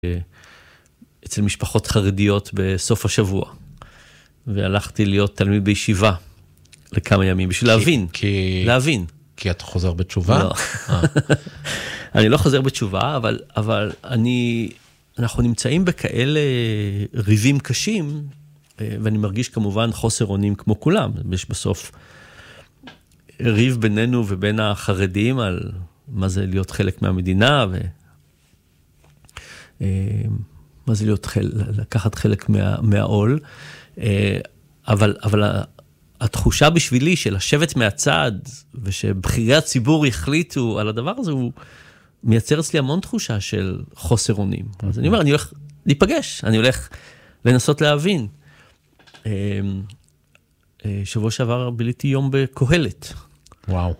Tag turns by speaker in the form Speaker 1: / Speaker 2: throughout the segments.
Speaker 1: אצל משפחות חרדיות בסוף השבוע, והלכתי להיות תלמיד בישיבה לכמה ימים, בשביל להבין.
Speaker 2: כי אתה חוזר בתשובה?
Speaker 1: לא. אני לא חוזר בתשובה, אבל אנחנו נמצאים בכאלה ריבים קשים, ואני מרגיש כמובן חוסר אונים כמו כולם. יש בסוף ריב בינינו ובין החרדים על מה זה להיות חלק מהמדינה, מה זה לקחת חלק מהעול. אבל התחושה בשבילי של לשבת מהצד, ושבחירי הציבור יחליטו על הדבר הזה, הוא מייצר אצלי המון תחושה של חוסר אונים. אז אני אומר, אני הולך להיפגש, אני הולך לנסות להבין. שבוע שעבר ביליתי יום בקהלת.
Speaker 2: וואו.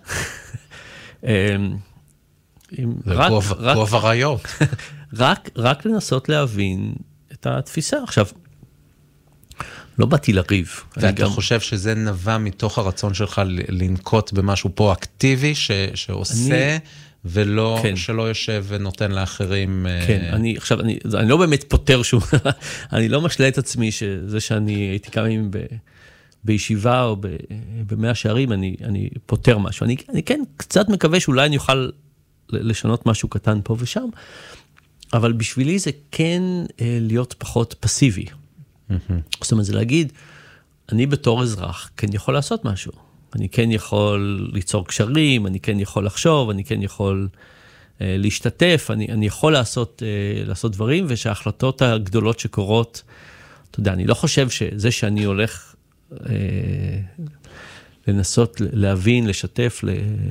Speaker 2: זה גוב הרעיות.
Speaker 1: רק לנסות להבין את התפיסה. עכשיו, לא באתי לריב.
Speaker 2: ואתה חושב שזה נבע מתוך הרצון שלך לנקוט במשהו פה אקטיבי שעושה, ולא שלא יושב ונותן לאחרים...
Speaker 1: כן, אני לא באמת פותר שום, אני לא משלה את עצמי שזה שאני הייתי כמה ימים בישיבה או במאה שערים, אני פותר משהו. אני כן קצת מקווה שאולי אני אוכל לשנות משהו קטן פה ושם, אבל בשבילי זה כן להיות פחות פסיבי. זאת אומרת, זה להגיד, אני בתור אזרח כן יכול לעשות משהו. אני כן יכול ליצור קשרים, אני כן יכול לחשוב, אני כן יכול להשתתף, אני יכול לעשות דברים, ושההחלטות הגדולות שקורות, אתה יודע, אני לא חושב שזה שאני הולך לנסות להבין, לשתף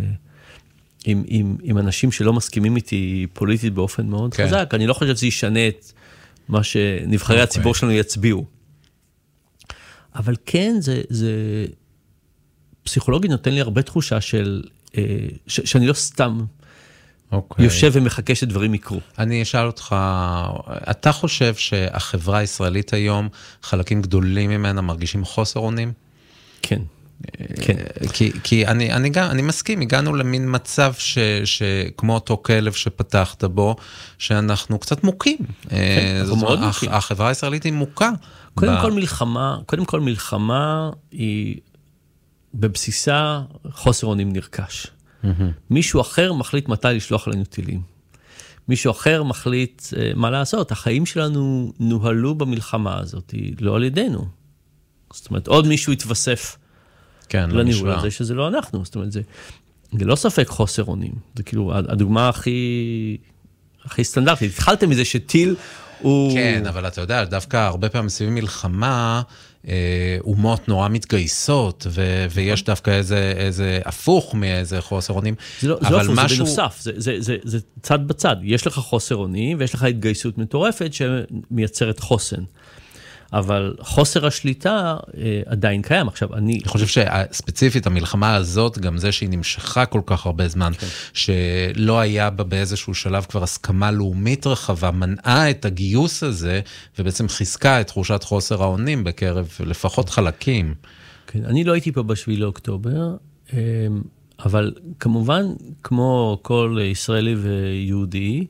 Speaker 1: עם אנשים שלא מסכימים איתי פוליטית באופן מאוד חזק, אני לא חושב שזה ישנה את מה שנבחרי הציבור שלנו יצביעו. אבל כן, זה פסיכולוגי נותן לי הרבה תחושה שאני לא סתם יושב ומחכה שדברים יקרו.
Speaker 2: אני אשאל אותך, אתה חושב שהחברה הישראלית היום, חלקים גדולים ממנה מרגישים חוסר אונים?
Speaker 1: כן.
Speaker 2: כי אני מסכים, הגענו למין מצב שכמו אותו כלב שפתחת בו, שאנחנו קצת מוכים. החברה הישראלית היא מוקה.
Speaker 1: קודם כל מלחמה היא בבסיסה חוסר אונים נרכש. מישהו אחר מחליט מתי לשלוח לנו טילים. מישהו אחר מחליט מה לעשות. החיים שלנו נוהלו במלחמה הזאת, לא על ידינו. זאת אומרת, עוד מישהו יתווסף לניהול הזה שזה לא אנחנו. זאת אומרת, זה לא ספק חוסר אונים. זה כאילו הדוגמה הכי סטנדרטית. התחלתם מזה שטיל הוא...
Speaker 2: כן, אבל אתה יודע, דווקא הרבה פעמים סביב מלחמה, אומות נורא מתגייסות, ויש דווקא איזה הפוך מאיזה חוסר אונים.
Speaker 1: זה לא הפוך, זה בנוסף, זה צד בצד. יש לך חוסר אונים, ויש לך התגייסות מטורפת שמייצרת חוסן. אבל חוסר השליטה עדיין קיים. עכשיו, אני
Speaker 2: חושב שספציפית המלחמה הזאת, גם זה שהיא נמשכה כל כך הרבה זמן, שלא היה בה באיזשהו שלב כבר הסכמה לאומית רחבה, מנעה את הגיוס הזה, ובעצם חיזקה את תחושת חוסר האונים בקרב לפחות חלקים.
Speaker 1: כן, אני לא הייתי פה ב7 לאוקטובר, אבל כמובן, כמו כל ישראלי ויהודי,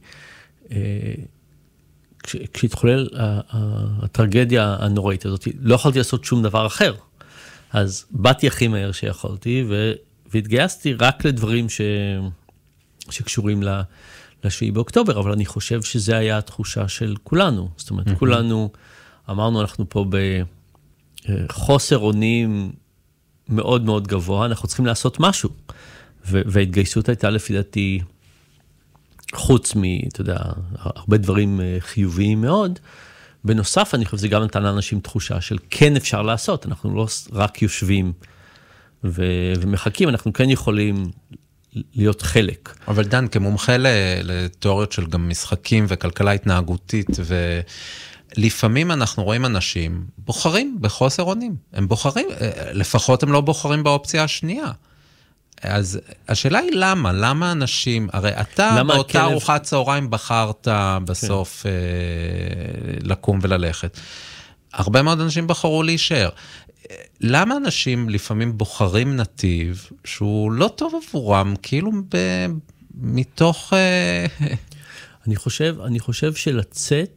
Speaker 1: כשהתחולל הטרגדיה הנוראית הזאת, לא יכולתי לעשות שום דבר אחר. אז באתי הכי מהר שיכולתי, והתגייסתי רק לדברים שקשורים ל7 באוקטובר, אבל אני חושב שזה היה התחושה של כולנו. זאת אומרת, כולנו אמרנו, אנחנו פה בחוסר אונים מאוד מאוד גבוה, אנחנו צריכים לעשות משהו. וההתגייסות הייתה לפי דעתי, חוץ אתה יודע, הרבה דברים חיוביים מאוד, בנוסף, אני חושב שזה גם נתן לאנשים תחושה של כן אפשר לעשות, אנחנו לא רק יושבים ומחכים, אנחנו כן יכולים להיות חלק.
Speaker 2: אבל דן, כמומחה לתיאוריות של גם משחקים וכלכלה התנהגותית, ולפעמים אנחנו רואים אנשים בוחרים בחוסר אונים, הם בוחרים, לפחות הם לא בוחרים באופציה השנייה. אז השאלה היא למה? למה אנשים, הרי אתה באותה ארוחת צהריים בחרת בסוף לקום וללכת. הרבה מאוד אנשים בחרו להישאר. למה אנשים לפעמים בוחרים נתיב שהוא לא טוב עבורם, כאילו מתוך...
Speaker 1: אני חושב שלצאת